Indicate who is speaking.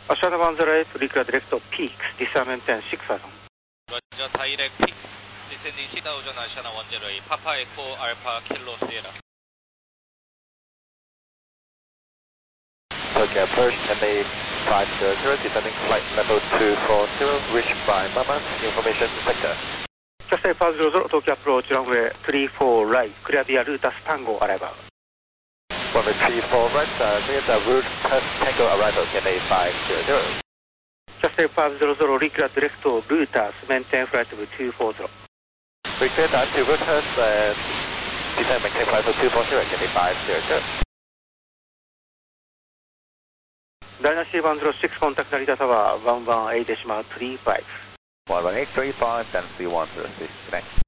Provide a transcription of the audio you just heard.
Speaker 1: Ashana 108, Recla Direct Peaks, descend maintain 6000.
Speaker 2: Roger, direct Peaks, descending 6000, Ashana 108, Papa Echo Alpha Kilo Sierra.
Speaker 3: Tokyo approach, MA 500, descending flight level 240, reached by Mama, information sector.
Speaker 1: Just 500, Tokyo approach, runway 34 right, clear via Rutas Tango arrival.
Speaker 3: Runway 34 right, clear the route Tango arrival, MA 500.
Speaker 1: Just 500, Recla Direct Rutas, maintain flight level 240.
Speaker 3: We clear that to Rutas, descend maintain flight level 240, MA 500.
Speaker 1: Dynasty 106, contact Narita Tower 118.35.
Speaker 3: 118.35, Dynasty 106, connect.